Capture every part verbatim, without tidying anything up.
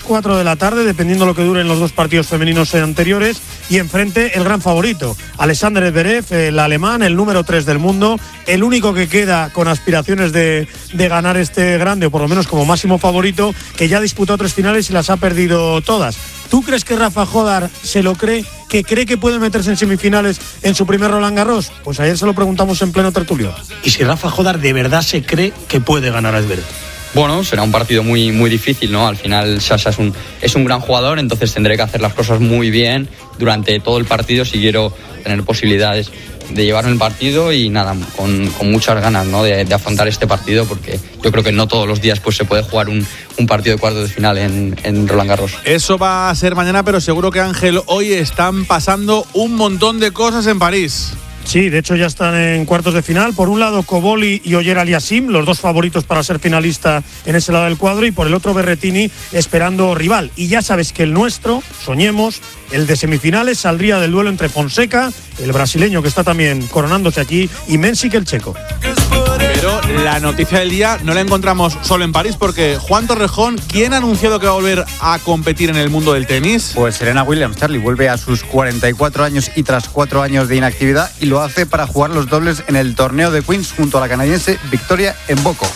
cuatro de la tarde, dependiendo lo que duren los dos partidos femeninos anteriores, y enfrente el gran favorito, Alexander Zverev, el alemán, el número tres del mundo, el único que queda con aspiraciones de, de ganar este grande, o por lo menos como máximo favorito, que ya disputó tres finales y las ha perdido todas. ¿Tú crees que Rafa Jodar se lo cree, que cree que puede meterse en semifinales en su primer Roland Garros? Pues ayer se lo preguntamos en pleno tertulio. ¿Y si Rafa Jodar de verdad se cree que puede ganar a Zverev? Bueno, será un partido muy, muy difícil, ¿no? Al final Sasha es un, es un gran jugador, entonces tendré que hacer las cosas muy bien durante todo el partido si quiero tener posibilidades de llevarme el partido y nada, con, con muchas ganas, ¿no? de, de afrontar este partido, porque yo creo que no todos los días pues se puede jugar un, un partido de cuartos de final en, en Roland Garros. Eso va a ser mañana, pero seguro que, Ángel, hoy están pasando un montón de cosas en París. Sí, de hecho ya están en cuartos de final. Por un lado, Koboli y Oyer Aliassime, los dos favoritos para ser finalista en ese lado del cuadro, y por el otro Berrettini esperando rival. Y ya sabes que el nuestro, soñemos, el de semifinales, saldría del duelo entre Fonseca, el brasileño que está también coronándose aquí, y Mensik, el checo. Pero la noticia del día no la encontramos solo en París, porque Juan Torrejón, ¿quién ha anunciado que va a volver a competir en el mundo del tenis? Pues Serena Williams, Charlie, vuelve a sus cuarenta y cuatro años y tras cuatro años de inactividad, y lo hace para jugar los dobles en el torneo de Queens junto a la canadiense Victoria Mboko.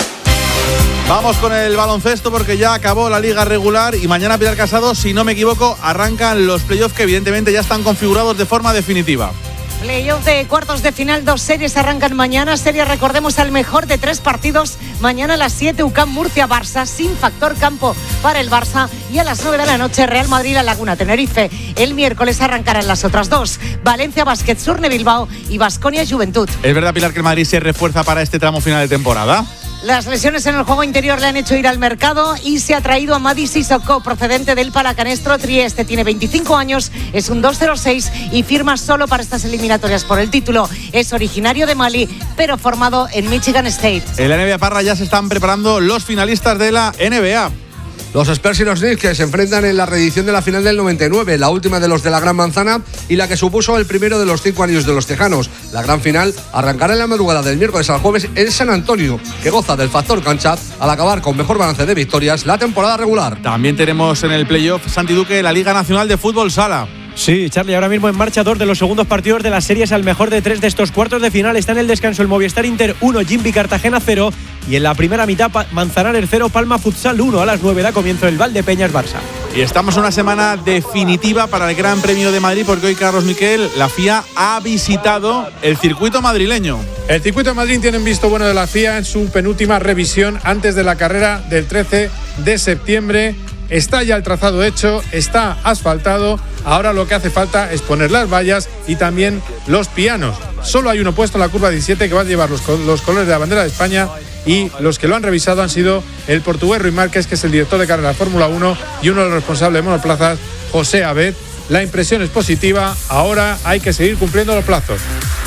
Vamos con el baloncesto porque ya acabó la liga regular y mañana, Pilar Casado, si no me equivoco, arrancan los playoffs que evidentemente ya están configurados de forma definitiva. Playoff de cuartos de final, dos series arrancan mañana. Serie, recordemos, al mejor de tres partidos. Mañana a las siete, U C A M Murcia-Barça, sin factor campo para el Barça. Y a las nueve de la noche, Real Madrid-La Laguna-Tenerife. El miércoles arrancarán las otras dos. Valencia Basket, Surne Bilbao y Baskonia-Juventud. ¿Es verdad, Pilar, que el Madrid se refuerza para este tramo final de temporada? Las lesiones en el juego interior le han hecho ir al mercado y se ha traído a Mady Sissoko, procedente del Palacanestro Trieste. Tiene veinticinco años, es un dos cero seis y firma solo para estas eliminatorias por el título. Es originario de Mali, pero formado en Michigan State. En la N B A, Parra, ya se están preparando los finalistas de la N B A. Los Spurs y los Knicks, que se enfrentan en la reedición de la final del noventa y nueve, la última de los de la Gran Manzana y la que supuso el primero de los cinco anillos de los tejanos. La gran final arrancará en la madrugada del miércoles al jueves en San Antonio, que goza del factor cancha al acabar con mejor balance de victorias la temporada regular. También tenemos en el playoff, Santi Duque, la Liga Nacional de Fútbol Sala. Sí, Charlie, ahora mismo en marcha dos de los segundos partidos de las series al mejor de tres de estos cuartos de final. Está en el descanso el Movistar Inter uno, Jimby Cartagena cero, y en la primera mitad Manzanares cero, Palma Futsal uno. A las nueve da comienzo el Valdepeñas Barça. Y estamos en una semana definitiva para el Gran Premio de Madrid, porque hoy, Carlos Miquel, la F I A ha visitado el circuito madrileño. El circuito de Madrid tiene un visto bueno de la F I A en su penúltima revisión antes de la carrera del trece de septiembre. Está ya el trazado hecho, está asfaltado. Ahora lo que hace falta es poner las vallas y también los pianos. Solo hay uno puesto en la curva diecisiete que va a llevar los, los colores de la bandera de España, y los que lo han revisado han sido el portugués Rui Márquez, que es el director de carrera de Fórmula uno, y uno de los responsables de monoplazas, José Abed. La impresión es positiva, ahora hay que seguir cumpliendo los plazos.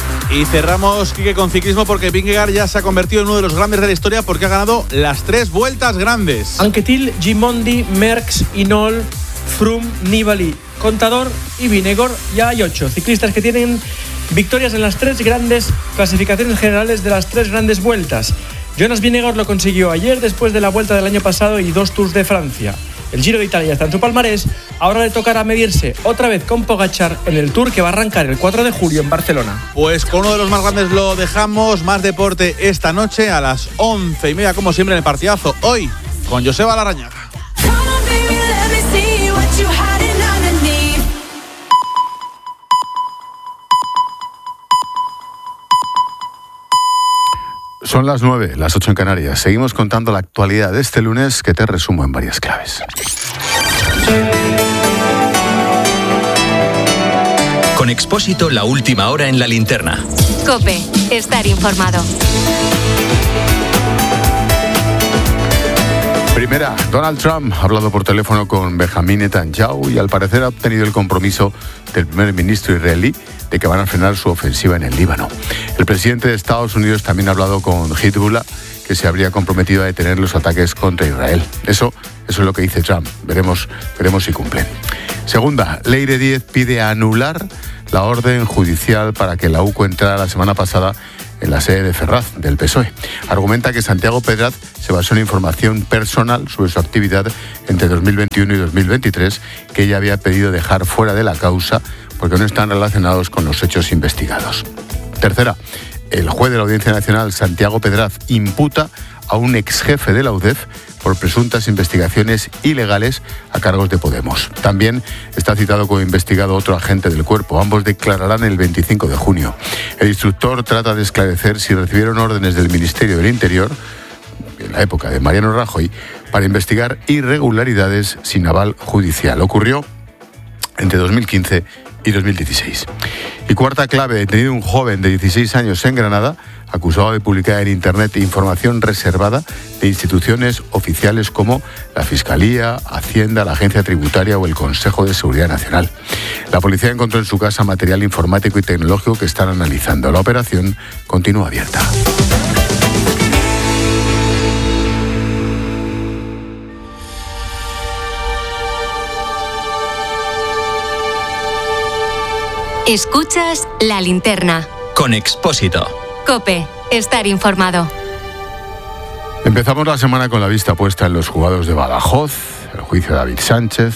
Y cerramos, Quique, con ciclismo, porque Vingegaard ya se ha convertido en uno de los grandes de la historia porque ha ganado las tres vueltas grandes. Anquetil, Gimondi, Merckx, Hinault, Froome, Nibali, Contador y Vingegaard. Ya hay ocho ciclistas que tienen victorias en las tres grandes clasificaciones generales de las tres grandes vueltas. Jonas Vingegaard lo consiguió ayer después de la vuelta del año pasado y dos Tours de Francia. El Giro de Italia está en su palmarés. Ahora le tocará medirse otra vez con Pogačar en el Tour, que va a arrancar el cuatro de julio en Barcelona. Pues con uno de los más grandes lo dejamos. Más deporte esta noche a las once y media, como siempre, en el partidazo. Hoy con Joseba Larrañaga. Son las nueve, las ocho en Canarias. Seguimos contando la actualidad de este lunes, que te resumo en varias claves. Con Expósito, la última hora en la linterna. COPE, estar informado. Primera, Donald Trump ha hablado por teléfono con Benjamin Netanyahu y al parecer ha obtenido el compromiso del primer ministro israelí de que van a frenar su ofensiva en el Líbano. El presidente de Estados Unidos también ha hablado con Hezbollah, que se habría comprometido a detener los ataques contra Israel. Eso, eso es lo que dice Trump. Veremos, veremos si cumplen. Segunda, Leire Díez pide anular la orden judicial para que la U C O entrara la semana pasada en la sede de Ferraz, del P S O E. Argumenta que Santiago Pedraz se basó en información personal sobre su actividad entre dos mil veintiuno y dos mil veintitrés, que ella había pedido dejar fuera de la causa porque no están relacionados con los hechos investigados. Tercera, el juez de la Audiencia Nacional, Santiago Pedraz, imputa a un ex jefe de la U D E F por presuntas investigaciones ilegales a cargos de Podemos. También está citado como investigado otro agente del cuerpo. Ambos declararán el veinticinco de junio. El instructor trata de esclarecer si recibieron órdenes del Ministerio del Interior, en la época de Mariano Rajoy, para investigar irregularidades sin aval judicial. Ocurrió entre dos mil quince y dos mil dieciséis. Y cuarta clave, detenido un joven de dieciséis años en Granada, acusado de publicar en Internet información reservada de instituciones oficiales como la Fiscalía, Hacienda, la Agencia Tributaria o el Consejo de Seguridad Nacional. La policía encontró en su casa material informático y tecnológico que están analizando. La operación continúa abierta. Escuchas La Linterna. Con Expósito. COPE. Estar informado. Empezamos la semana con la vista puesta en los juzgados de Badajoz, el juicio de David Sánchez.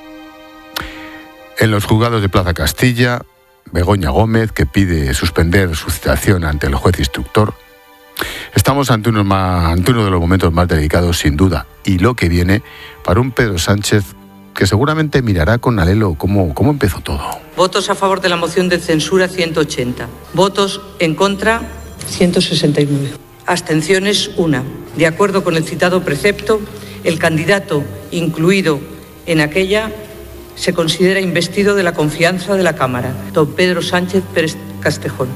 En los juzgados de Plaza Castilla, Begoña Gómez, que pide suspender su citación ante el juez instructor. Estamos ante uno, más, ante uno de los momentos más delicados, sin duda, y lo que viene para un Pedro Sánchez que seguramente mirará con anhelo cómo, cómo empezó todo. Votos a favor de la moción de censura, ciento ochenta. Votos en contra, ciento sesenta y nueve. Abstenciones, una. De acuerdo con el citado precepto, el candidato incluido en aquella se considera investido de la confianza de la Cámara, don Pedro Sánchez Pérez Castejón.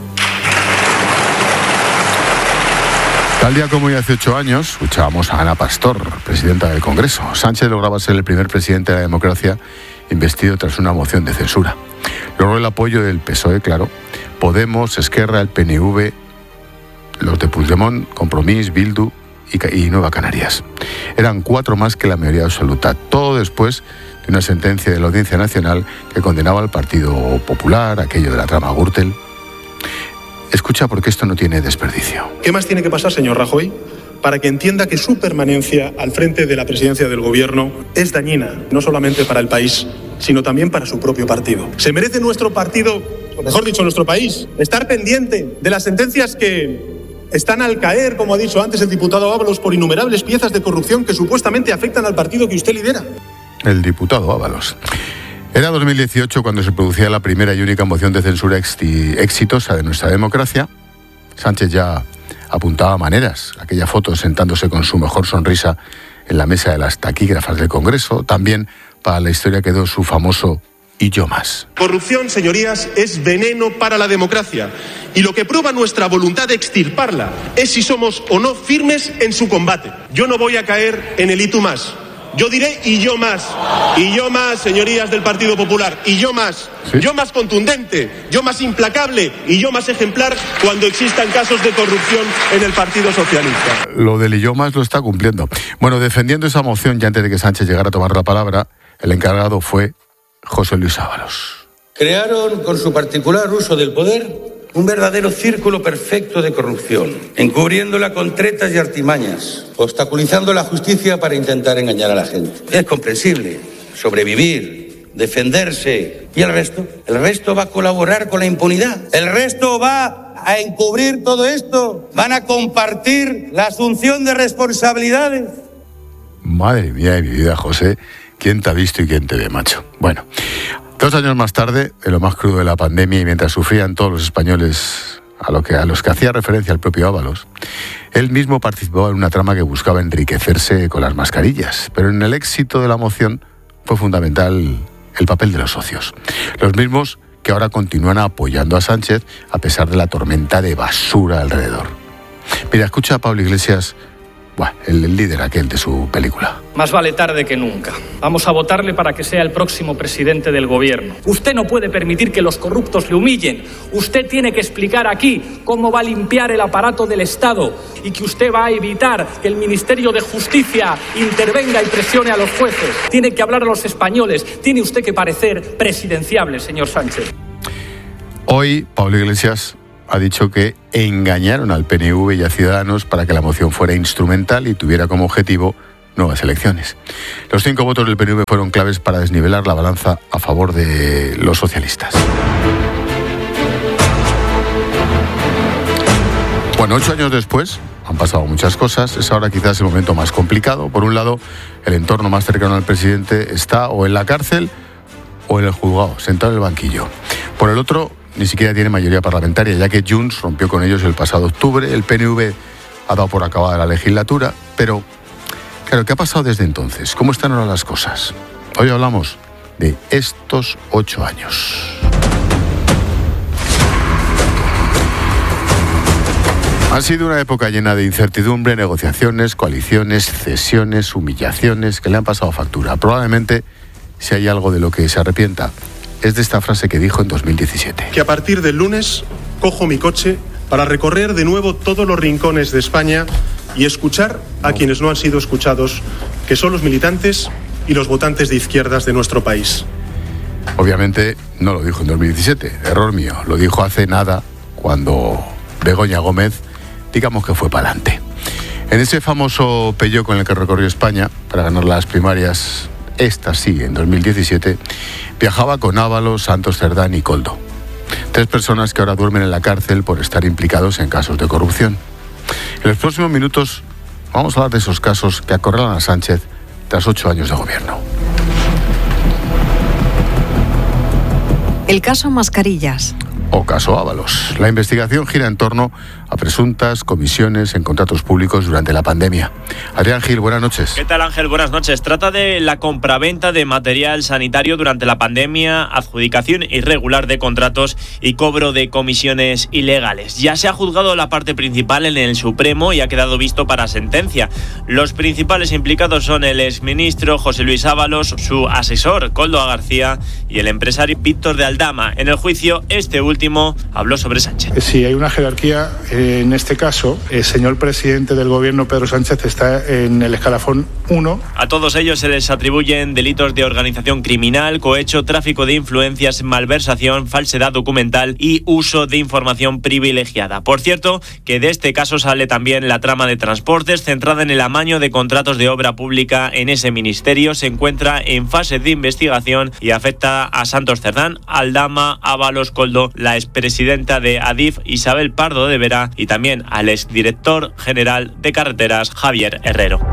Tal día como hoy hace ocho años, escuchábamos a Ana Pastor, presidenta del Congreso. Sánchez lograba ser el primer presidente de la democracia investido tras una moción de censura. Logró el apoyo del P S O E, claro, Podemos, Esquerra, el P N V, los de Puigdemont, Compromís, Bildu y, y Nueva Canarias. Eran cuatro más que la mayoría absoluta, todo después de una sentencia de la Audiencia Nacional que condenaba al Partido Popular, aquello de la trama Gürtel. Escucha, porque esto no tiene desperdicio. ¿Qué más tiene que pasar, señor Rajoy, para que entienda que su permanencia al frente de la presidencia del gobierno es dañina, no solamente para el país, sino también para su propio partido? ¿Se merece nuestro partido, o mejor dicho, nuestro país, estar pendiente de las sentencias que están al caer, como ha dicho antes el diputado Ábalos, por innumerables piezas de corrupción que supuestamente afectan al partido que usted lidera? El diputado Ábalos. Era dos mil dieciocho cuando se producía la primera y única moción de censura exitosa de nuestra democracia. Sánchez ya apuntaba maneras, aquella foto sentándose con su mejor sonrisa en la mesa de las taquígrafas del Congreso. También para la historia quedó su famoso "y yo más". Corrupción, señorías, es veneno para la democracia. Y lo que prueba nuestra voluntad de extirparla es si somos o no firmes en su combate. Yo no voy a caer en el "y tú más". Yo diré "y yo más". Y yo más, señorías del Partido Popular. Y yo más. ¿Sí? Yo más contundente, yo más implacable y yo más ejemplar cuando existan casos de corrupción en el Partido Socialista. Lo del "y yo más" lo está cumpliendo. Bueno, defendiendo esa moción, ya antes de que Sánchez llegara a tomar la palabra, el encargado fue José Luis Ábalos. Crearon, con su particular uso del poder, un verdadero círculo perfecto de corrupción, encubriéndola con tretas y artimañas, obstaculizando la justicia para intentar engañar a la gente. Es comprensible sobrevivir, defenderse. ¿Y el resto? El resto va a colaborar con la impunidad. El resto va a encubrir todo esto. Van a compartir la asunción de responsabilidades. Madre mía de mi vida, José. ¿Quién te ha visto y quién te ve, macho? Bueno, dos años más tarde, en lo más crudo de la pandemia y mientras sufrían todos los españoles a, lo que, a los que hacía referencia el propio Ábalos, él mismo participó en una trama que buscaba enriquecerse con las mascarillas. Pero en el éxito de la moción fue fundamental el papel de los socios. Los mismos que ahora continúan apoyando a Sánchez a pesar de la tormenta de basura alrededor. Mira, escucha a Pablo Iglesias, buah, el, el líder aquel de su película. Más vale tarde que nunca. Vamos a votarle para que sea el próximo presidente del gobierno. Usted no puede permitir que los corruptos le humillen. Usted tiene que explicar aquí cómo va a limpiar el aparato del Estado y que usted va a evitar que el Ministerio de Justicia intervenga y presione a los jueces. Tiene que hablar a los españoles. Tiene usted que parecer presidenciable, señor Sánchez. Hoy, Pablo Iglesias ha dicho que engañaron al P N V y a Ciudadanos para que la moción fuera instrumental y tuviera como objetivo nuevas elecciones. Los cinco votos del P N V fueron claves para desnivelar la balanza a favor de los socialistas. Bueno, ocho años después han pasado muchas cosas. Es ahora quizás el momento más complicado. Por un lado, el entorno más cercano al presidente está o en la cárcel o en el juzgado, sentado en el banquillo. Por el otro, ni siquiera tiene mayoría parlamentaria, ya que Junts rompió con ellos el pasado octubre. El P N V ha dado por acabada la legislatura, pero claro, ¿qué ha pasado desde entonces? ¿Cómo están ahora las cosas? Hoy hablamos de estos ocho años. Ha sido una época llena de incertidumbre, negociaciones, coaliciones, cesiones, humillaciones que le han pasado factura. Probablemente, si hay algo de lo que se arrepienta, es de esta frase que dijo en dos mil diecisiete. Que a partir del lunes cojo mi coche para recorrer de nuevo todos los rincones de España y escuchar a quienes no han sido escuchados, que son los militantes y los votantes de izquierdas de nuestro país. Obviamente no lo dijo en dos mil diecisiete, error mío. Lo dijo hace nada, cuando Begoña Gómez, digamos que fue para adelante. En ese famoso Peugeot con el que recorrió España para ganar las primarias, esta sí, en dos mil diecisiete, viajaba con Ábalos, Santos Cerdán y Koldo. Tres personas que ahora duermen en la cárcel por estar implicados en casos de corrupción. En los próximos minutos vamos a hablar de esos casos que acorralan a Sánchez tras ocho años de gobierno. El caso Mascarillas. O caso Ábalos. La investigación gira en torno a presuntas comisiones en contratos públicos durante la pandemia. Adrián Gil, buenas noches. ¿Qué tal, Ángel? Buenas noches. Trata de la compraventa de material sanitario durante la pandemia, adjudicación irregular de contratos y cobro de comisiones ilegales. Ya se ha juzgado la parte principal en el Supremo y ha quedado visto para sentencia. Los principales implicados son el exministro José Luis Ábalos, su asesor Koldo García y el empresario Víctor de Aldama. En el juicio, este último habló sobre Sánchez. Sí, hay una jerarquía. En este caso, el señor presidente del gobierno, Pedro Sánchez, está en el escalafón uno. A todos ellos se les atribuyen delitos de organización criminal, cohecho, tráfico de influencias, malversación, falsedad documental y uso de información privilegiada. Por cierto, que de este caso sale también la trama de transportes centrada en el amaño de contratos de obra pública en ese ministerio. Se encuentra en fase de investigación y afecta a Santos Cerdán, Aldama, Ábalos, Koldo, la expresidenta de Adif, Isabel Pardo de Vera, y también al exdirector general de Carreteras, Javier Herrero.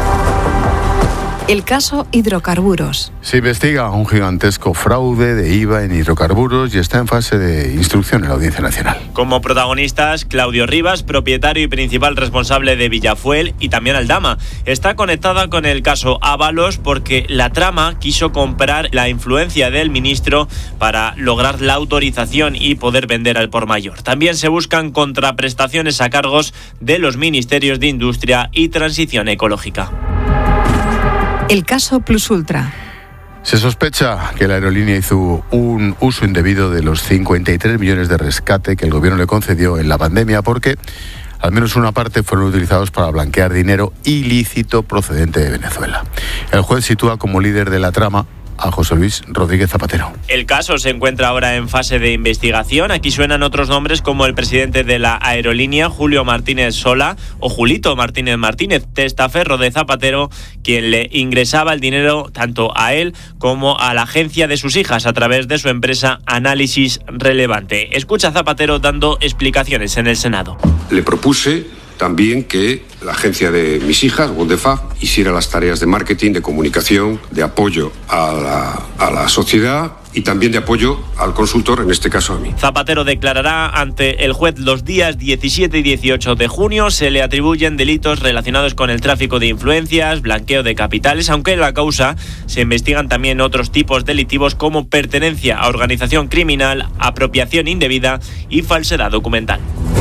El caso Hidrocarburos. Se investiga un gigantesco fraude de I V A en hidrocarburos y está en fase de instrucción en la Audiencia Nacional. Como protagonistas, Claudio Rivas, propietario y principal responsable de Villafuel, y también Aldama. Está conectada con el caso Ábalos porque la trama quiso comprar la influencia del ministro para lograr la autorización y poder vender al por mayor. También se buscan contraprestaciones a cargos de los ministerios de Industria y Transición Ecológica. El caso Plus Ultra. Se sospecha que la aerolínea hizo un uso indebido de los cincuenta y tres millones de rescate que el gobierno le concedió en la pandemia porque al menos una parte fueron utilizados para blanquear dinero ilícito procedente de Venezuela. El juez sitúa como líder de la trama a José Luis Rodríguez Zapatero. El caso se encuentra ahora en fase de investigación. Aquí suenan otros nombres como el presidente de la aerolínea, Julio Martínez Sola, o Julito Martínez Martínez, testaferro de Zapatero, quien le ingresaba el dinero tanto a él como a la agencia de sus hijas a través de su empresa Análisis Relevante. Escucha a Zapatero dando explicaciones en el Senado. Le propuse también que la agencia de mis hijas, Wondefab, hiciera las tareas de marketing, de comunicación, de apoyo a la, a la sociedad y también de apoyo al consultor, en este caso a mí. Zapatero declarará ante el juez los días diecisiete y dieciocho de junio. Se le atribuyen delitos relacionados con el tráfico de influencias, blanqueo de capitales, aunque en la causa se investigan también otros tipos delictivos como pertenencia a organización criminal, apropiación indebida y falsedad documental.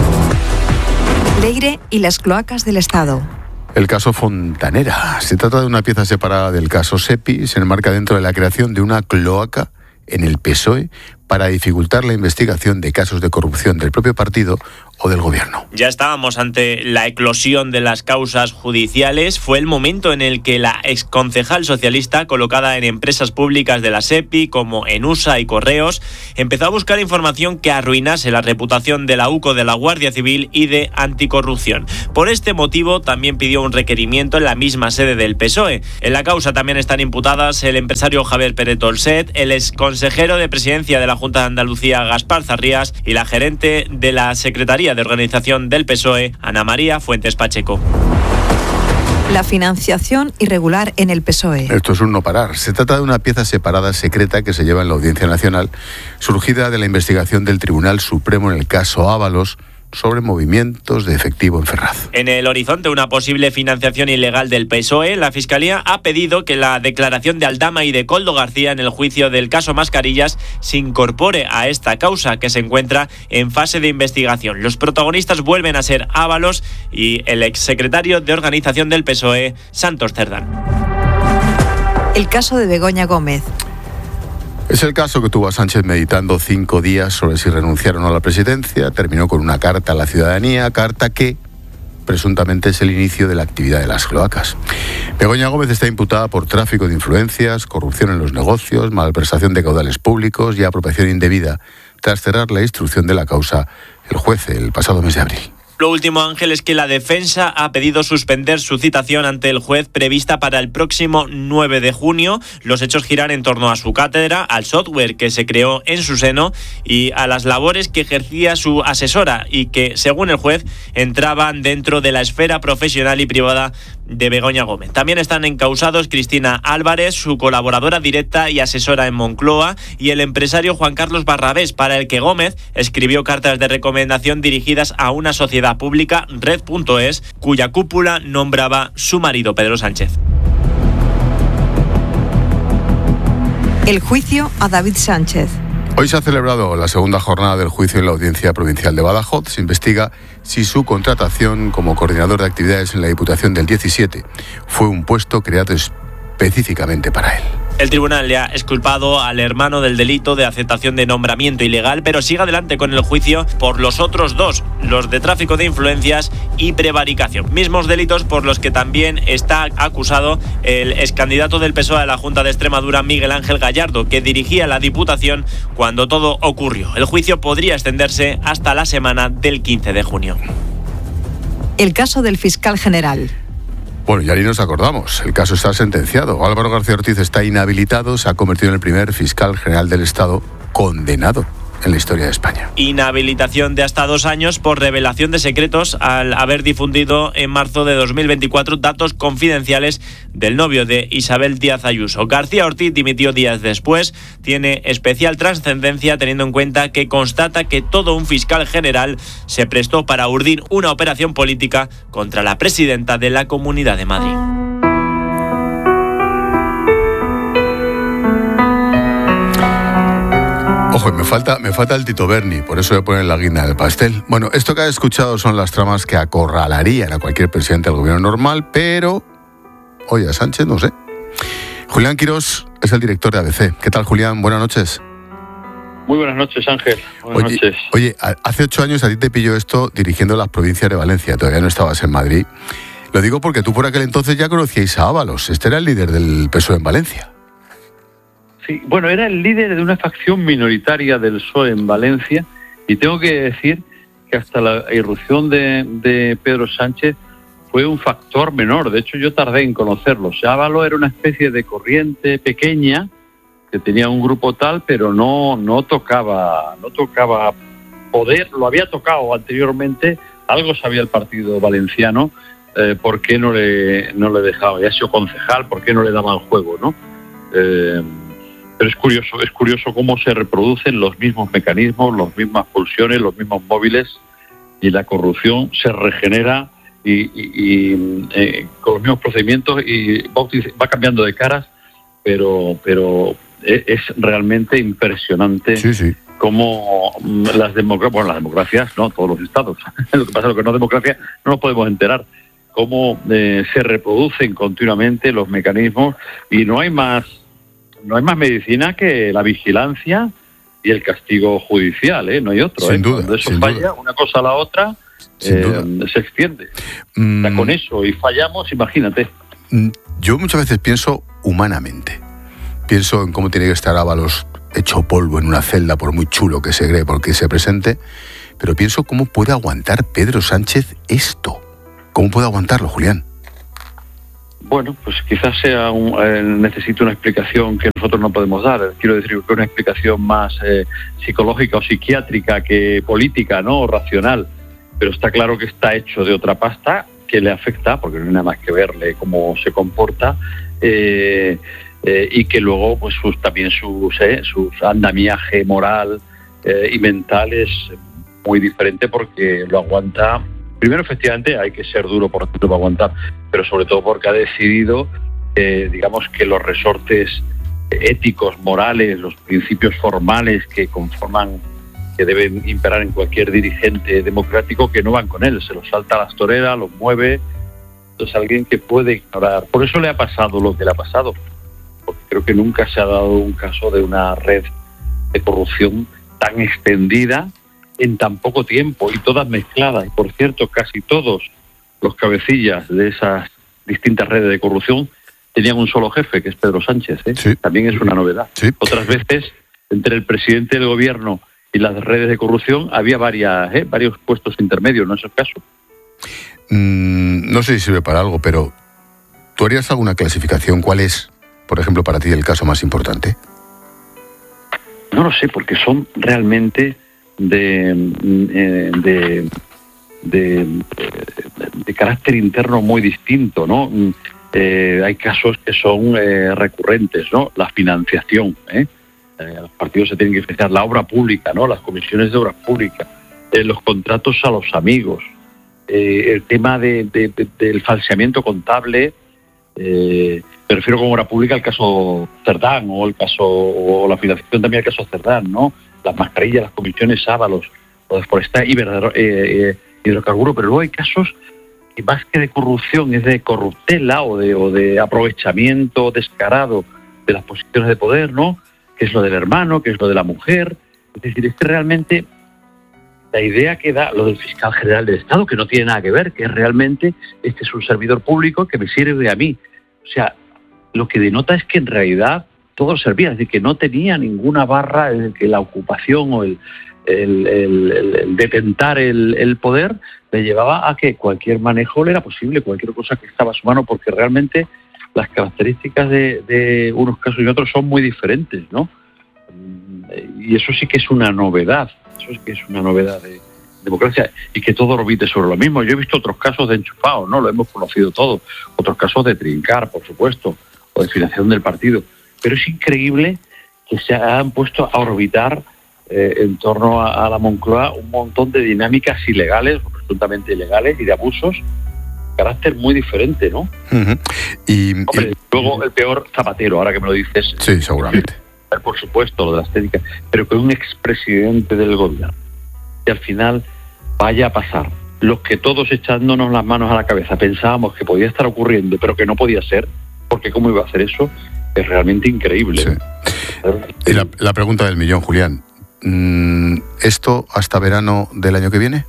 Leire y las cloacas del Estado. El caso Fontanera. Se trata de una pieza separada del caso Sepi. Se enmarca dentro de la creación de una cloaca en el P S O E para dificultar la investigación de casos de corrupción del propio partido o del gobierno. Ya estábamos ante la eclosión de las causas judiciales. Fue el momento en el que la exconcejal socialista, colocada en empresas públicas de la SEPI como Enusa y Correos, empezó a buscar información que arruinase la reputación de la UCO, de la Guardia Civil y de Anticorrupción. Por este motivo también pidió un requerimiento en la misma sede del P S O E. En la causa también están imputadas el empresario Javier Pérez Dolcet, el exconsejero de presidencia de la Junta de Andalucía Gaspar Zarrías y la gerente de la Secretaría de Organización del P S O E, Ana María Fuentes Pacheco. La financiación irregular en el P S O E. Esto es un no parar. Se trata de una pieza separada secreta que se lleva en la Audiencia Nacional, surgida de la investigación del Tribunal Supremo en el caso Ábalos, sobre movimientos de efectivo en Ferraz. En el horizonte una posible financiación ilegal del P S O E, la Fiscalía ha pedido que la declaración de Aldama y de Koldo García en el juicio del caso Mascarillas se incorpore a esta causa, que se encuentra en fase de investigación. Los protagonistas vuelven a ser Ábalos y el exsecretario de Organización del P S O E, Santos Cerdán. El caso de Begoña Gómez. Es el caso que tuvo a Sánchez meditando cinco días sobre si renunciar o no a la presidencia. Terminó con una carta a la ciudadanía, carta que presuntamente es el inicio de la actividad de las cloacas. Begoña Gómez está imputada por tráfico de influencias, corrupción en los negocios, malversación de caudales públicos y apropiación indebida, tras cerrar la instrucción de la causa el juez el pasado mes de abril. Lo último, Ángel, es que la defensa ha pedido suspender su citación ante el juez prevista para el próximo nueve de junio. Los hechos giran en torno a su cátedra, al software que se creó en su seno y a las labores que ejercía su asesora y que, según el juez, entraban dentro de la esfera profesional y privada de Begoña Gómez. También están encausados Cristina Álvarez, su colaboradora directa y asesora en Moncloa, y el empresario Juan Carlos Barrabés, para el que Gómez escribió cartas de recomendación dirigidas a una sociedad pública, Red punto es, cuya cúpula nombraba su marido Pedro Sánchez. El juicio a David Sánchez. Hoy se ha celebrado la segunda jornada del juicio en la Audiencia Provincial de Badajoz. Se investiga si su contratación como coordinador de actividades en la Diputación del diecisiete fue un puesto creado específicamente para él. El tribunal le ha exculpado al hermano del delito de aceptación de nombramiento ilegal, pero sigue adelante con el juicio por los otros dos, los de tráfico de influencias y prevaricación. Mismos delitos por los que también está acusado el excandidato del P S O E a la Junta de Extremadura, Miguel Ángel Gallardo, que dirigía la Diputación cuando todo ocurrió. El juicio podría extenderse hasta la semana del quince de junio. El caso del fiscal general. Bueno, ya ni nos acordamos. El caso está sentenciado. Álvaro García Ortiz está inhabilitado, se ha convertido en el primer fiscal general del Estado condenado en la historia de España. Inhabilitación de hasta dos años por revelación de secretos al haber difundido en marzo de dos mil veinticuatro datos confidenciales del novio de Isabel Díaz Ayuso. García Ortiz dimitió días después. Tiene especial trascendencia teniendo en cuenta que constata que todo un fiscal general se prestó para urdir una operación política contra la presidenta de la Comunidad de Madrid. Ojo, me falta, me falta el Tito Berni, por eso voy a poner la guinda del pastel. Bueno, esto que has escuchado son las tramas que acorralarían a cualquier presidente del gobierno normal, pero, oye, a Sánchez no sé. Julián Quirós es el director de A B C. ¿Qué tal, Julián? Buenas noches. Muy buenas noches, Ángel. Buenas oye, noches. Oye, hace ocho años a ti te pilló esto dirigiendo las provincias de Valencia, todavía no estabas en Madrid. Lo digo porque tú por aquel entonces ya conocíais a Ábalos, este era el líder del P S O E en Valencia. Sí, bueno, era el líder de una facción minoritaria del P S O E en Valencia y tengo que decir que hasta la irrupción de, de Pedro Sánchez fue un factor menor. De hecho, yo tardé en conocerlo. O sea, Ábalos era una especie de corriente pequeña que tenía un grupo tal, pero no no tocaba no tocaba poder. Lo había tocado anteriormente. Algo sabía el partido valenciano. Eh, ¿Por qué no le no le dejaba? Ya ha sido concejal. ¿Por qué no le daban juego, no? Eh, Pero es curioso, es curioso cómo se reproducen los mismos mecanismos, las mismas pulsiones, los mismos móviles, y la corrupción se regenera y, y, y eh, con los mismos procedimientos y va, va cambiando de caras, pero pero es, es realmente impresionante sí, sí. cómo las democracias, bueno, las democracias, no todos los estados, lo que pasa es que no es democracia, no nos podemos enterar, cómo eh, se reproducen continuamente los mecanismos y no hay más No hay más medicina que la vigilancia y el castigo judicial, ¿eh? No hay otro. Sin ¿eh? duda, Cuando eso sin falla, duda. una cosa a la otra eh, se extiende. Mm. O sea, con eso y fallamos, imagínate. Yo muchas veces pienso humanamente. Pienso en cómo tiene que estar Ábalos hecho polvo en una celda, por muy chulo que se cree, porque se presente. Pero pienso cómo puede aguantar Pedro Sánchez esto. ¿Cómo puede aguantarlo, Julián? Bueno, pues quizás sea un, eh, necesite una explicación que nosotros no podemos dar. Quiero decir que una explicación más eh, psicológica o psiquiátrica que política, ¿no? O racional. Pero está claro que está hecho de otra pasta que le afecta, porque no hay nada más que verle cómo se comporta, eh, eh, y que luego pues sus, también sus, eh, sus andamiaje moral eh, y mental es muy diferente porque lo aguanta. Primero, efectivamente, hay que ser duro por para aguantar, pero sobre todo porque ha decidido, eh, digamos, que los resortes éticos, morales, los principios formales que conforman, que deben imperar en cualquier dirigente democrático, que no van con él, se los salta a las toreras, los mueve. Entonces, alguien que puede ignorar. Por eso le ha pasado lo que le ha pasado, porque creo que nunca se ha dado un caso de una red de corrupción tan extendida en tan poco tiempo y todas mezcladas. Y por cierto, casi todos los cabecillas de esas distintas redes de corrupción tenían un solo jefe, que es Pedro Sánchez. ¿eh? Sí. También es una novedad. Sí. Otras veces, entre el presidente del gobierno y las redes de corrupción, había varias, ¿eh? varios puestos intermedios, ¿no es el caso? Mm, no sé si sirve para algo, pero ¿tú harías alguna clasificación? ¿Cuál es, por ejemplo, para ti el caso más importante? No lo sé, porque son realmente de, eh, de, de, de carácter interno muy distinto, ¿no? Eh, hay casos que son eh, recurrentes, ¿no? La financiación, ¿eh? Eh, los partidos se tienen que financiar, la obra pública, ¿no? Las comisiones de obras públicas, eh, los contratos a los amigos, eh, el tema de, de, de, del falseamiento contable. Eh, me refiero como obra pública al caso Cerdán o el caso o la financiación también al caso Cerdán, ¿no? Las mascarillas, las comisiones Ábalos, o forestal y verdadero, eh, eh, hidrocarburo, pero luego hay casos que más que de corrupción es de corruptela o de, o de aprovechamiento descarado de las posiciones de poder, ¿no? Que es lo del hermano, que es lo de la mujer. Es decir, es que realmente la idea que da lo del fiscal general del Estado, que no tiene nada que ver, que es realmente este es un servidor público que me sirve a mí. O sea, lo que denota es que en realidad todo servía, es decir, que no tenía ninguna barra en que la ocupación o el, el, el, el, el detentar el, el poder le llevaba a que cualquier manejo le era posible, cualquier cosa que estaba a su mano, porque realmente las características de, de unos casos y otros son muy diferentes, ¿no? Y eso sí que es una novedad, eso sí que es una novedad de democracia, y que todo orbite sobre lo mismo. Yo he visto otros casos de enchufados, ¿no? Lo hemos conocido todos, otros casos de trincar, por supuesto, o de financiación del partido. Pero es increíble que se han puesto a orbitar eh, en torno a, a la Moncloa un montón de dinámicas ilegales, o presuntamente ilegales, y de abusos, de carácter muy diferente, ¿no? Uh-huh. Y, Hombre, y luego el peor Zapatero, ahora que me lo dices. Sí, seguramente. Por supuesto, lo de la estética, pero que un expresidente del gobierno, que al final vaya a pasar lo que todos echándonos las manos a la cabeza pensábamos que podía estar ocurriendo, pero que no podía ser, porque cómo iba a hacer eso, es realmente increíble. Sí. Y la, la pregunta del millón, Julián, ¿esto hasta verano del año que viene?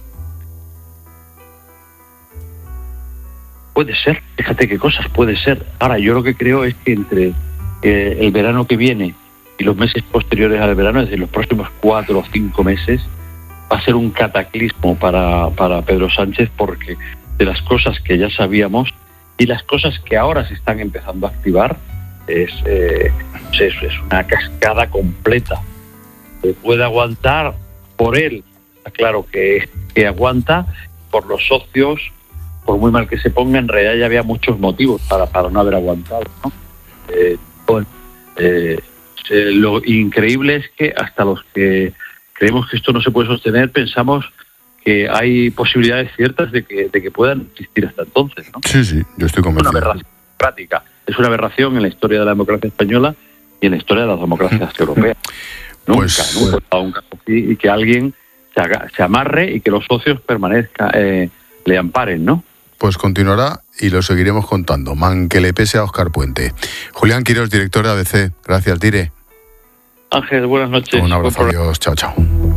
Puede ser, fíjate qué cosas, puede ser. Ahora, yo lo que creo es que entre eh, el verano que viene y los meses posteriores al verano, es decir, los próximos cuatro o cinco meses, va a ser un cataclismo para, para Pedro Sánchez, porque de las cosas que ya sabíamos y las cosas que ahora se están empezando a activar, es, eh, es, es una cascada completa. Eh, puede aguantar por él, está claro que, que aguanta, por los socios, por muy mal que se ponga, en realidad ya había muchos motivos para, para no haber aguantado, ¿no? Eh, bueno, eh, eh, lo increíble es que hasta los que creemos que esto no se puede sostener, pensamos que hay posibilidades ciertas de que, de que puedan existir hasta entonces, ¿no? Sí, sí, yo estoy convencido. Es una aberración práctica, es una aberración en la historia de la democracia española y en la historia de las democracias europeas. Nunca, Pues, nunca ha dado un caso así, y que alguien se, haga, se amarre y que los socios permanezcan, eh, le amparen, ¿no? Pues continuará y lo seguiremos contando. Man que le pese a Óscar Puente. Julián Quirós, director de A B C. Gracias, Dire. Ángel, buenas noches. Un abrazo, adiós, chao, chao.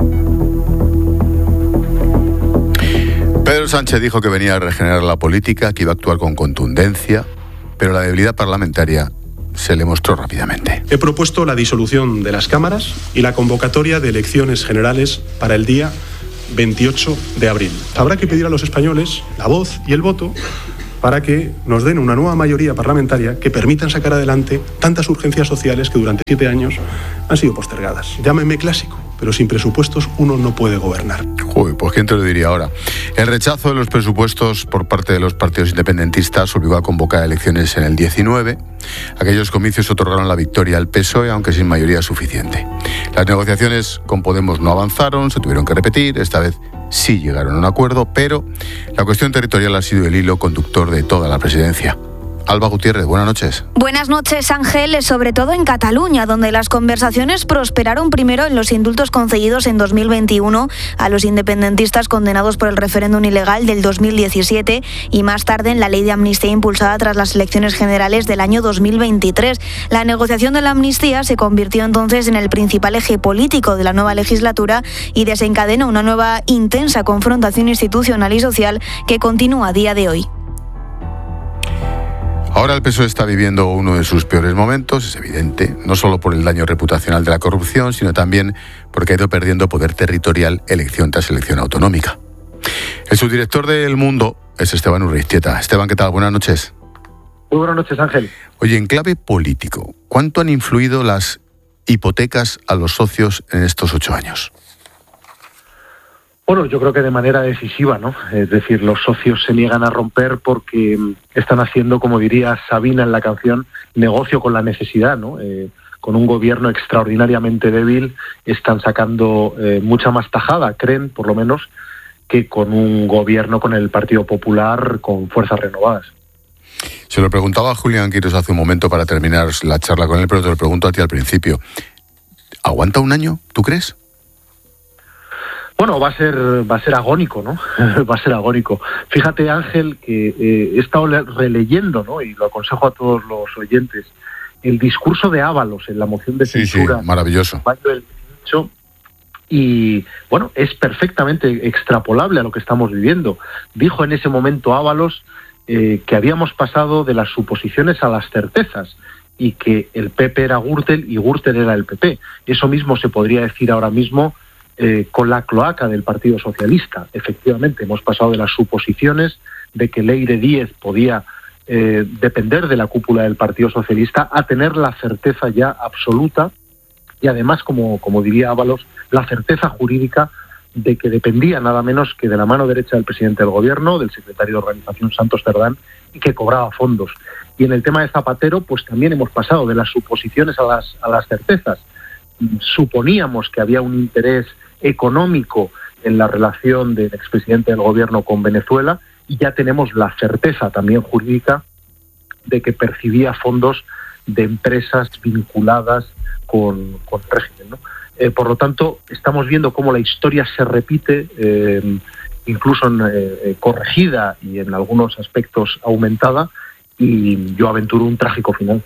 Pedro Sánchez dijo que venía a regenerar la política, que iba a actuar con contundencia, pero la debilidad parlamentaria se le mostró rápidamente. He propuesto la disolución de las cámaras y la convocatoria de elecciones generales para el día veintiocho de abril. Habrá que pedir a los españoles la voz y el voto para que nos den una nueva mayoría parlamentaria que permitan sacar adelante tantas urgencias sociales que durante siete años han sido postergadas. Llámeme clásico, pero sin presupuestos uno no puede gobernar. Uy, pues quién te lo diría ahora. El rechazo de los presupuestos por parte de los partidos independentistas obligó a convocar elecciones en el diecinueve. Aquellos comicios otorgaron la victoria al P S O E, aunque sin mayoría suficiente. Las negociaciones con Podemos no avanzaron, se tuvieron que repetir, esta vez sí llegaron a un acuerdo, pero la cuestión territorial ha sido el hilo conductor de toda la presidencia. Alba Gutiérrez, buenas noches. Buenas noches, Ángel, sobre todo en Cataluña, donde las conversaciones prosperaron primero en los indultos concedidos en dos mil veintiuno a los independentistas condenados por el referéndum ilegal del dos mil diecisiete y más tarde en la ley de amnistía impulsada tras las elecciones generales del año dos mil veintitrés. La negociación de la amnistía se convirtió entonces en el principal eje político de la nueva legislatura y desencadena una nueva intensa confrontación institucional y social que continúa a día de hoy. Ahora el P S O E está viviendo uno de sus peores momentos, es evidente, no solo por el daño reputacional de la corrupción, sino también porque ha ido perdiendo poder territorial elección tras elección autonómica. El subdirector de El Mundo es Esteban Urreiztieta. Esteban, ¿qué tal? Buenas noches. Muy buenas noches, Ángel. Oye, en clave político, ¿cuánto han influido las hipotecas a los socios en estos ocho años? Bueno, yo creo que de manera decisiva, ¿no? Es decir, los socios se niegan a romper porque están haciendo, como diría Sabina en la canción, negocio con la necesidad, ¿no? Eh, con un gobierno extraordinariamente débil están sacando eh, mucha más tajada, creen, por lo menos, que con un gobierno con el Partido Popular con fuerzas renovadas. Se lo preguntaba a Julián Queiroz hace un momento para terminar la charla con él, pero te lo pregunto a ti al principio. ¿Aguanta un año, tú crees? Bueno, va a ser va a ser agónico, ¿no? Va a ser agónico. Fíjate, Ángel, que eh, he estado releyendo, ¿no? Y lo aconsejo a todos los oyentes, el discurso de Ábalos en la moción de censura. Sí, sí, maravilloso. Del dieciocho, y, bueno, es perfectamente extrapolable a lo que estamos viviendo. Dijo en ese momento Ábalos eh, que habíamos pasado de las suposiciones a las certezas y que el P P era Gürtel y Gürtel era el P P. Eso mismo se podría decir ahora mismo Eh, con la cloaca del Partido Socialista. Efectivamente, hemos pasado de las suposiciones de que Leire Díez podía eh, depender de la cúpula del Partido Socialista a tener la certeza ya absoluta y además, como, como diría Ábalos, la certeza jurídica de que dependía nada menos que de la mano derecha del presidente del gobierno, del secretario de Organización Santos Cerdán, y que cobraba fondos. Y en el tema de Zapatero, pues también hemos pasado de las suposiciones a las, a las certezas. Suponíamos que había un interés económico en la relación del expresidente del gobierno con Venezuela y ya tenemos la certeza también jurídica de que percibía fondos de empresas vinculadas con, con el régimen, ¿no? Eh, por lo tanto, estamos viendo cómo la historia se repite, eh, incluso en, eh, corregida y en algunos aspectos aumentada, y yo aventuro un trágico final.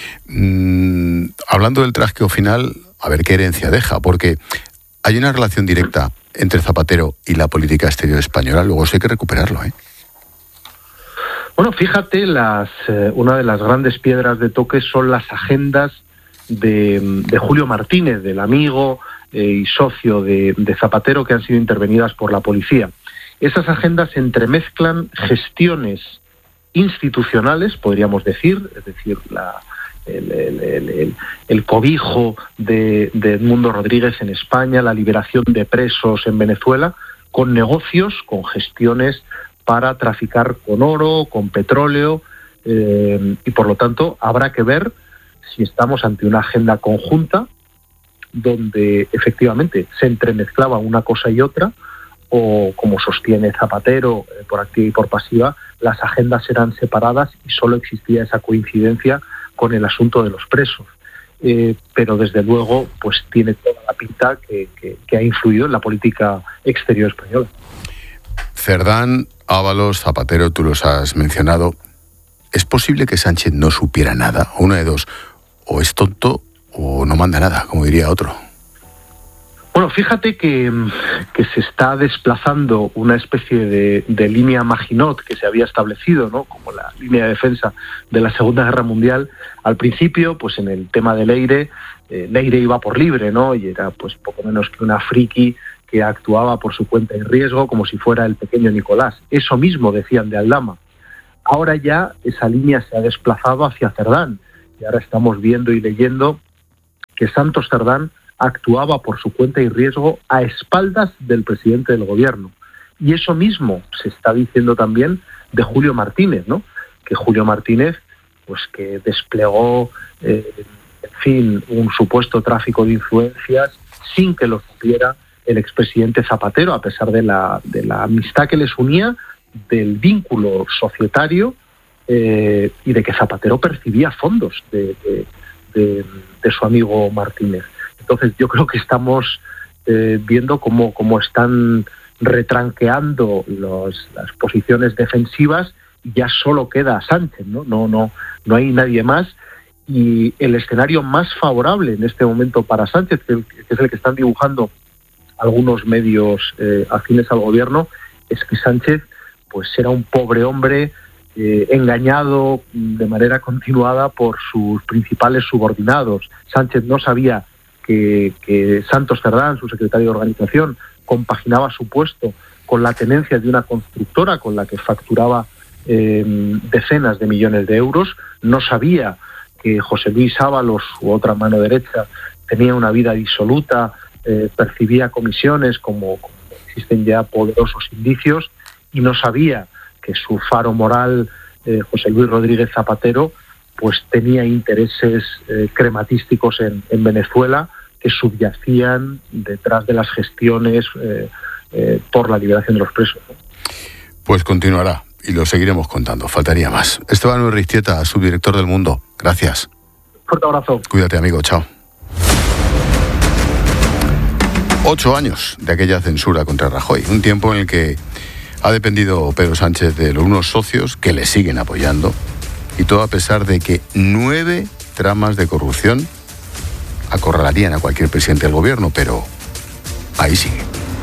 Mm, hablando del trágico final, a ver qué herencia deja, porque hay una relación directa entre Zapatero y la política exterior española, luego eso hay que recuperarlo, ¿eh? Bueno, fíjate, las, eh, una de las grandes piedras de toque son las agendas de, de Julio Martínez, del amigo eh, y socio de, de Zapatero, que han sido intervenidas por la policía. Esas agendas entremezclan gestiones institucionales, podríamos decir, es decir, la... El, el, el, el cobijo de, de Edmundo Rodríguez en España, la liberación de presos en Venezuela, con negocios, con gestiones para traficar con oro, con petróleo, eh, y por lo tanto habrá que ver si estamos ante una agenda conjunta donde efectivamente se entremezclaba una cosa y otra, o como sostiene Zapatero eh, por activa y por pasiva, las agendas eran separadas y solo existía esa coincidencia con el asunto de los presos. Eh, pero desde luego pues tiene toda la pinta que, que, que ha influido en la política exterior española. Cerdán, Ábalos, Zapatero, tú los has mencionado. ¿Es posible que Sánchez no supiera nada? Una de dos, o es tonto o no manda nada, como diría otro. Bueno, fíjate que, que se está desplazando una especie de, de línea Maginot que se había establecido, ¿no?, como la línea de defensa de la Segunda Guerra Mundial. Al principio, pues en el tema de Leire, eh, Leire iba por libre, ¿no?, y era pues poco menos que una friki que actuaba por su cuenta y riesgo como si fuera el pequeño Nicolás. Eso mismo decían de Aldama. Ahora ya esa línea se ha desplazado hacia Cerdán, y ahora estamos viendo y leyendo que Santos Cerdán actuaba por su cuenta y riesgo a espaldas del presidente del gobierno. Y eso mismo se está diciendo también de Julio Martínez, ¿no?, que Julio Martínez, pues que desplegó, eh, en fin, un supuesto tráfico de influencias sin que lo supiera el expresidente Zapatero, a pesar de la, de la amistad que les unía, del vínculo societario, eh, y de que Zapatero percibía fondos de, de, de, de su amigo Martínez. Entonces yo creo que estamos eh, viendo cómo, cómo están retranqueando los, las posiciones defensivas, y ya solo queda Sánchez, ¿no? No, no, no hay nadie más. Y el escenario más favorable en este momento para Sánchez, que, que es el que están dibujando algunos medios eh, afines al gobierno, es que Sánchez pues era un pobre hombre eh, engañado de manera continuada por sus principales subordinados. Sánchez no sabía Que, que Santos Cerdán, su secretario de organización, compaginaba su puesto con la tenencia de una constructora con la que facturaba eh, decenas de millones de euros. No sabía que José Luis Ábalos, su otra mano derecha, tenía una vida disoluta, eh, percibía comisiones, como, como existen ya poderosos indicios, y no sabía que su faro moral, eh, José Luis Rodríguez Zapatero, pues tenía intereses eh, crematísticos en, en Venezuela que subyacían detrás de las gestiones eh, eh, por la liberación de los presos, ¿no? Pues continuará y lo seguiremos contando, faltaría más. Esteban Urriztieta, subdirector del Mundo, gracias. Fuerte abrazo. Cuídate, amigo, chao. Ocho años de aquella censura contra Rajoy, un tiempo en el que ha dependido Pedro Sánchez de unos socios que le siguen apoyando, y todo a pesar de que nueve tramas de corrupción acorralarían a cualquier presidente del gobierno, pero ahí sigue.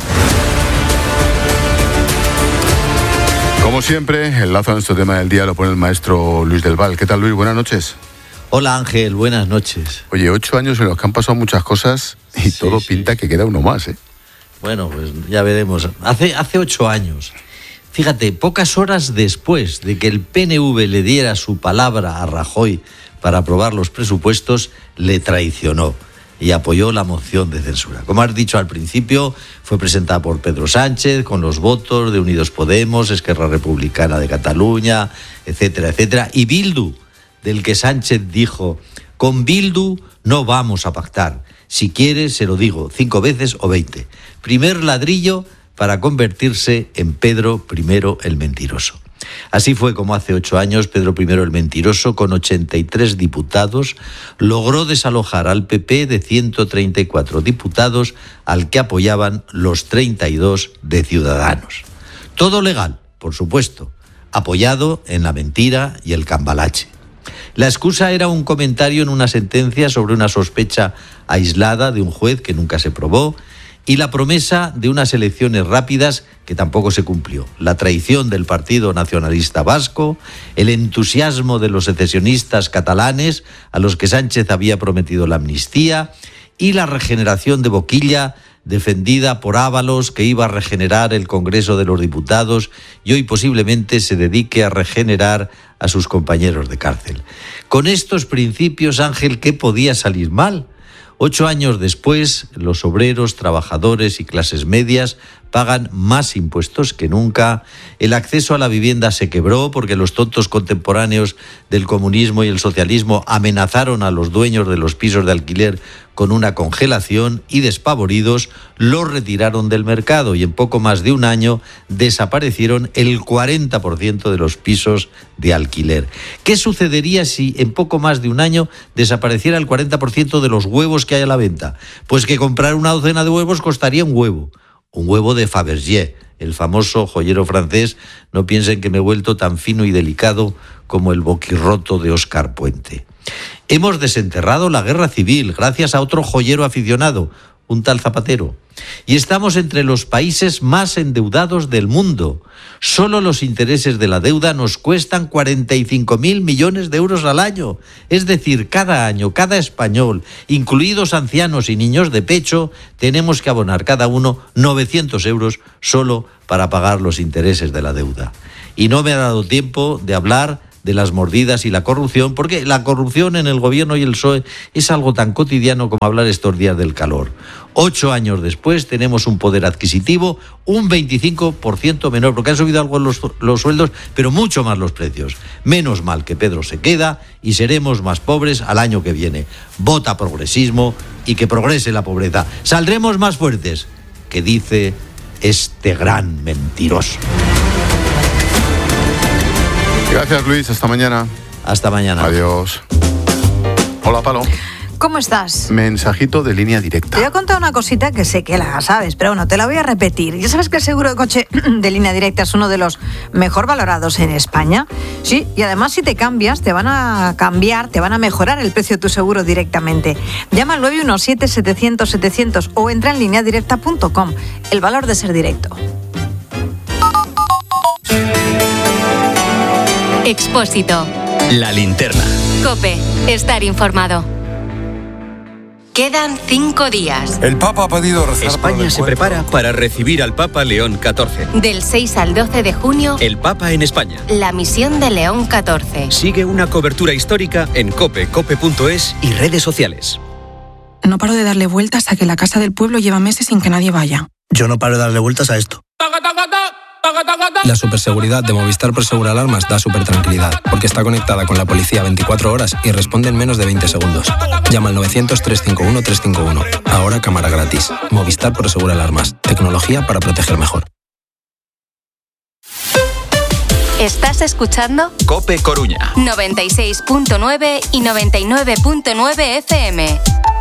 Como siempre, el lazo a nuestro tema del día lo pone el maestro Luis del Val. ¿Qué tal, Luis? Buenas noches. Hola, Ángel. Buenas noches. Oye, ocho años en los que han pasado muchas cosas y sí, todo pinta sí. que queda uno más, ¿eh? Bueno, pues ya veremos. Hace, hace ocho años... Fíjate, pocas horas después de que el P N V le diera su palabra a Rajoy para aprobar los presupuestos, le traicionó y apoyó la moción de censura. Como has dicho al principio, fue presentada por Pedro Sánchez con los votos de Unidos Podemos, Esquerra Republicana de Cataluña, etcétera, etcétera. Y Bildu, del que Sánchez dijo, con Bildu no vamos a pactar. Si quieres, se lo digo, cinco veces o veinte. Primer ladrillo para convertirse en Pedro primero el Mentiroso. Así fue como hace ocho años Pedro primero el Mentiroso, con ochenta y tres diputados, logró desalojar al P P de ciento treinta y cuatro diputados, al que apoyaban los treinta y dos de Ciudadanos. Todo legal, por supuesto, apoyado en la mentira y el cambalache. La excusa era un comentario en una sentencia sobre una sospecha aislada de un juez que nunca se probó, y la promesa de unas elecciones rápidas que tampoco se cumplió. La traición del Partido Nacionalista Vasco, el entusiasmo de los secesionistas catalanes a los que Sánchez había prometido la amnistía, y la regeneración de Boquilla, defendida por Ábalos, que iba a regenerar el Congreso de los Diputados y hoy posiblemente se dedique a regenerar a sus compañeros de cárcel. Con estos principios, Ángel, ¿qué podía salir mal? Ocho años después, los obreros, trabajadores y clases medias pagan más impuestos que nunca. El acceso a la vivienda se quebró porque los tontos contemporáneos del comunismo y el socialismo amenazaron a los dueños de los pisos de alquiler con una congelación y, despavoridos, los retiraron del mercado, y en poco más de un año desaparecieron el cuarenta por ciento de los pisos de alquiler. ¿Qué sucedería si en poco más de un año desapareciera el cuarenta por ciento de los huevos que hay a la venta? Pues que comprar una docena de huevos costaría un huevo. Un huevo de Fabergé, el famoso joyero francés. No piensen que me he vuelto tan fino y delicado como el boquirroto de Óscar Puente. Hemos desenterrado la guerra civil gracias a otro joyero aficionado, un tal Zapatero. Y estamos entre los países más endeudados del mundo. Solo los intereses de la deuda nos cuestan cuarenta y cinco mil millones de euros al año. Es decir, cada año, cada español, incluidos ancianos y niños de pecho, tenemos que abonar cada uno novecientos euros solo para pagar los intereses de la deuda. Y no me ha dado tiempo de hablar de las mordidas y la corrupción, porque la corrupción en el gobierno y el P S O E es algo tan cotidiano como hablar estos días del calor. Ocho años después tenemos un poder adquisitivo un veinticinco por ciento menor, porque han subido algo los, los sueldos, pero mucho más los precios. Menos mal que Pedro se queda y seremos más pobres al año que viene. Vota progresismo y que progrese la pobreza. Saldremos más fuertes, que dice este gran mentiroso. Gracias, Luis. Hasta mañana. Hasta mañana. Adiós. Hola, Palo. ¿Cómo estás? Mensajito de línea Te directa. voy a contar una cosita que sé que la sabes, pero bueno, te la voy a repetir. ¿Ya sabes que el seguro de coche de línea directa es uno de los mejor valorados en España? Sí, y además si te cambias, te van a cambiar, te van a mejorar el precio de tu seguro directamente. Llama al nueve uno siete, setecientos, setecientos o entra en línea directa punto com. El valor de ser directo. Expósito. La linterna. COPE. Estar informado. Quedan cinco días. El Papa ha pedido rezar. España se prepara para recibir al Papa León catorce. Del seis al doce de junio, El Papa en España. la misión de León catorce. Sigue una cobertura histórica en cope, cope punto es y redes sociales. No paro de darle vueltas a que la casa del pueblo lleva meses sin que nadie vaya. Yo no paro de darle vueltas a esto. La superseguridad de Movistar Prosegur Alarmas da súper tranquilidad, porque está conectada con la policía veinticuatro horas y responde en menos de veinte segundos. Llama al novecientos, trescientos cincuenta y uno, trescientos cincuenta y uno. Ahora cámara gratis. Movistar Prosegur Alarmas. Tecnología para proteger mejor. ¿Estás escuchando? COPE Coruña. noventa y seis punto nueve y noventa y nueve punto nueve F M.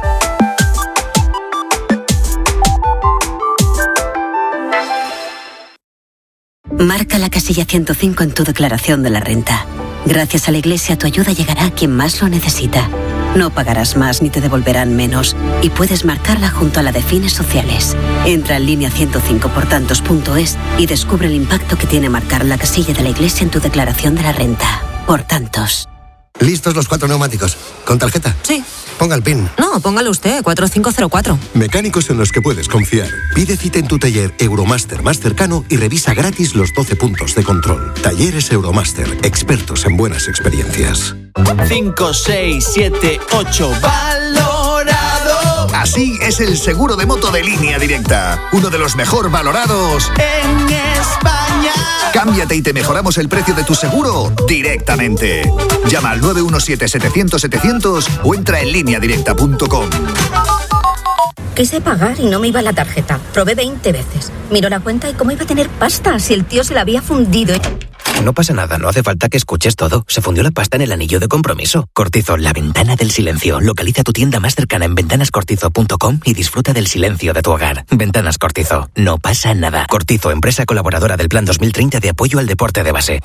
Marca la casilla ciento cinco en tu declaración de la renta. Gracias a la Iglesia, tu ayuda llegará a quien más lo necesita. No pagarás más ni te devolverán menos. Y puedes marcarla junto a la de fines sociales. Entra en línea ciento cinco por tantos punto es y descubre el impacto que tiene marcar la casilla de la Iglesia en tu declaración de la renta. Por tantos. ¿Listos los cuatro neumáticos? ¿Con tarjeta? Sí. Ponga el PIN. No, póngalo usted, cuatro cinco cero cuatro. Mecánicos en los que puedes confiar. Pide cita en tu taller Euromaster más cercano y revisa gratis los doce puntos de control. Talleres Euromaster, expertos en buenas experiencias. cinco, seis, siete, ocho, valorado. Así es el seguro de moto de Línea Directa. Uno de los mejor valorados en España. Cámbiate y te mejoramos el precio de tu seguro directamente. Llama al nueve uno siete, setecientos, setecientos o entra en línea directa punto com. Quise pagar y no me iba la tarjeta. Probé veinte veces. Miró la cuenta y cómo iba a tener pasta si el tío se la había fundido. No pasa nada, no hace falta que escuches todo. Se fundió la pasta en el anillo de compromiso. Cortizo, la ventana del silencio. Localiza tu tienda más cercana en ventanas cortizo punto com y disfruta del silencio de tu hogar. Ventanas Cortizo, no pasa nada. Cortizo, empresa colaboradora del Plan dos mil treinta de apoyo al deporte de base.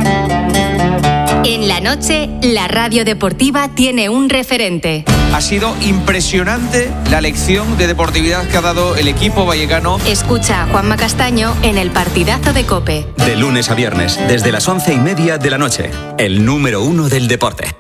En la noche, la radio deportiva tiene un referente. Ha sido impresionante la lección de deportividad que ha dado el equipo vallecano. Escucha a Juanma Castaño en el partidazo de COPE. De lunes a viernes, desde las once y media de la noche. El número uno del deporte.